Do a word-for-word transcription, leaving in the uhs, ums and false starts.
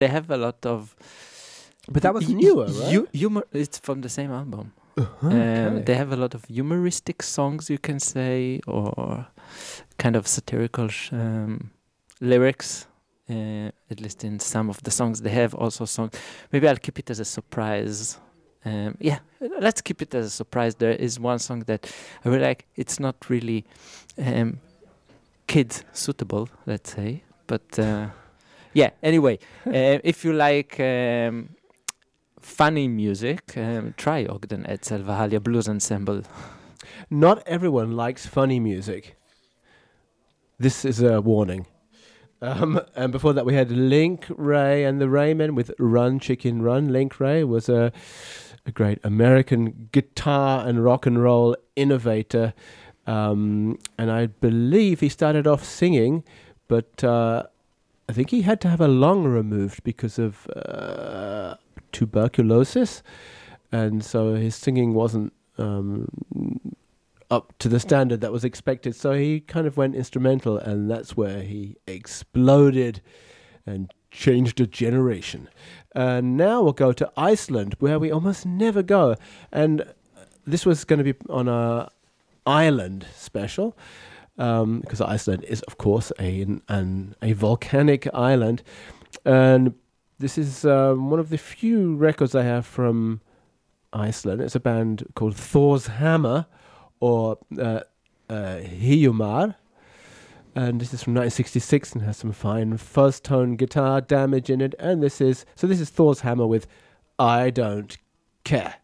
they have a lot of. But that was y- newer, y- right? hu- humor. It's from the same album. Uh-huh, Um, okay. they have a lot of humoristic songs, you can say, or kind of satirical sh- um, lyrics. Uh, at least in some of the songs, they have also songs. Maybe I'll keep it as a surprise. Um, yeah, let's keep it as a surprise. There is one song that I really like. It's not really um, kid suitable, let's say, but uh, yeah. Anyway, uh, if you like um, funny music, um, try Ogden Edsel Vahalia Blues Ensemble. Not everyone likes funny music. This is a warning. Um, and before that, we had Link Ray and the Raymen with Run Chicken Run. Link Ray was a, a great American guitar and rock and roll innovator. Um, and I believe he started off singing, but uh, I think he had to have a lung removed because of uh, tuberculosis. And so his singing wasn't um, up to the standard that was expected. So he kind of went instrumental, and that's where he exploded and changed a generation. And now we'll go to Iceland, where we almost never go. And this was going to be on a island special, um, because Iceland is, of course, a an, a volcanic island. And this is um, one of the few records I have from Iceland. It's a band called Thor's Hammer, or uh, uh, Hiyumar. And this is from nineteen sixty-six and has some fine fuzz tone guitar damage in it. And this is, so this is Thor's Hammer with I Don't Care.